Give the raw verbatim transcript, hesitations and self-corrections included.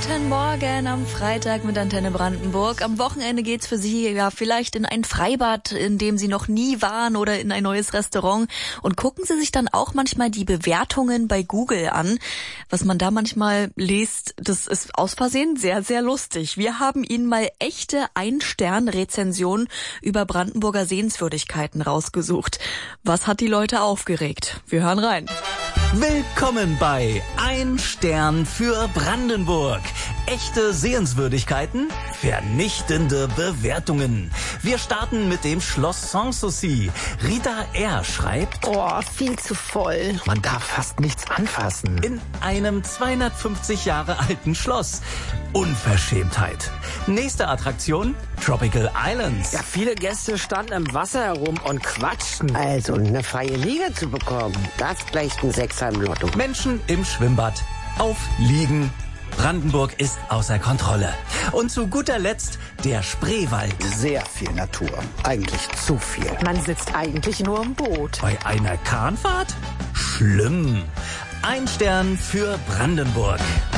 Guten Morgen am Freitag mit Antenne Brandenburg. Am Wochenende geht's für Sie ja vielleicht in ein Freibad, in dem Sie noch nie waren, oder in ein neues Restaurant. Und gucken Sie sich dann auch manchmal die Bewertungen bei Google an. Was man da manchmal liest, das ist aus Versehen sehr, sehr lustig. Wir haben Ihnen mal echte Ein-Stern-Rezensionen über Brandenburger Sehenswürdigkeiten rausgesucht. Was hat die Leute aufgeregt? Wir hören rein. Willkommen bei Ein Stern für Brandenburg. Echte Sehenswürdigkeiten, vernichtende Bewertungen. Wir starten mit dem Schloss Sanssouci. Rita R. schreibt: Oh, viel zu voll. Man darf fast nichts anfassen. In einem zweihundertfünfzig Jahre alten Schloss. Unverschämtheit. Nächste Attraktion, Tropical Islands. Ja, viele Gäste standen im Wasser herum und quatschten. Also, eine freie Liga zu bekommen, das gleicht ein Sechser im Lotto. Menschen im Schwimmbad. Auf Liegen. Brandenburg ist außer Kontrolle. Und zu guter Letzt der Spreewald. Sehr viel Natur. Eigentlich zu viel. Man sitzt eigentlich nur im Boot. Bei einer Kahnfahrt? Schlimm. Ein Stern für Brandenburg.